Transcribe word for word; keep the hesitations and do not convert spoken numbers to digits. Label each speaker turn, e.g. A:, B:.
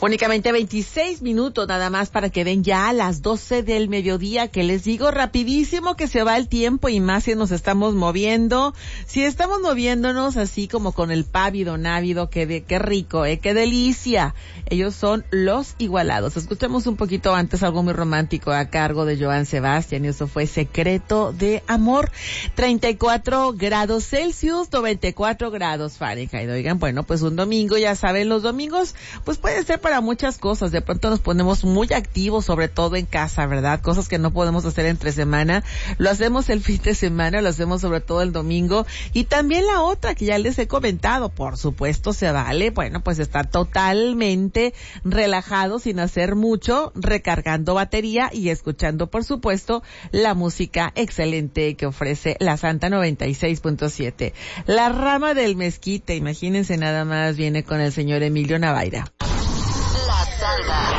A: Únicamente veintiséis minutos nada más para que den ya a las doce del mediodía, que les digo rapidísimo que se va el tiempo y más si nos estamos moviendo. Si estamos moviéndonos así como con el pávido návido, qué, de, qué rico, eh, qué delicia. Ellos son Los Igualados. Escuchemos un poquito antes algo muy romántico a cargo de Joan Sebastián y eso fue Secreto de Amor. treinta y cuatro grados Celsius, noventa y cuatro grados Fahrenheit. Oigan, bueno, pues un domingo, ya saben, los domingos pues puede ser para muchas cosas. De pronto nos ponemos muy activos, sobre todo en casa, ¿verdad? Cosas que no podemos hacer entre semana. Lo hacemos el fin de semana, lo hacemos sobre todo el domingo. Y también la otra que ya les he comentado, por supuesto se vale, bueno, pues estar totalmente relajado sin hacer mucho, recargando batería y escuchando, por supuesto, la música excelente que ofrece la Santa noventa y seis punto siete. La Rama del Mezquite, imagínense nada más, viene con el señor Emilio Navaira.
B: La Santa.